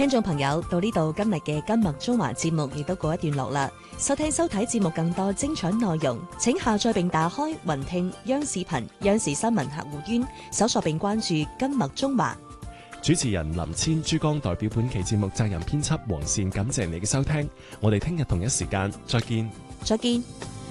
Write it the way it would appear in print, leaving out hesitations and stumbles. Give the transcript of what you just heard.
聽眾朋友，到呢度今日嘅今麥中華節目亦都告一段落啦。收聽收睇節目更多精彩內容，請下載並打開雲聽央視頻、央視新聞客戶端，搜索並關注今麥中華。 主持人林千、珠江代表本期節目責任編輯黃善，感謝你嘅收聽。我哋聽日同一時間再見。 再見。